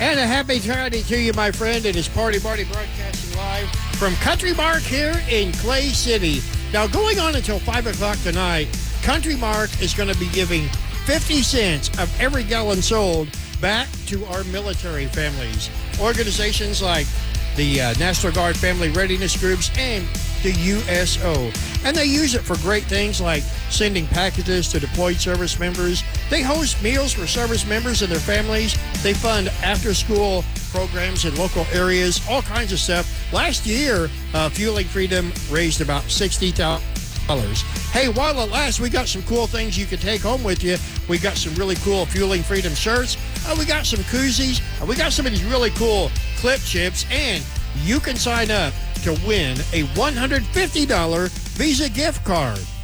And a happy Friday to you, my friend. It is Party Marty broadcasting live from Country Mark here in Clay City. Now, going on until 5 o'clock tonight, Country Mark is going to be giving 50 cents of every gallon sold back to our military families. Organizations like the National Guard Family Readiness Groups and the USO. And they use it for great things like sending packages to deployed service members. They host meals for service members and their families. They fund after-school programs in local areas, all kinds of stuff. Last year, Fueling Freedom raised about $60,000. Hey, while it lasts, we got some cool things you can take home with you. We got some really cool Fueling Freedom shirts. We got some koozies. We got some of these really cool clip chips. And you can sign up to win a $150 Visa gift card.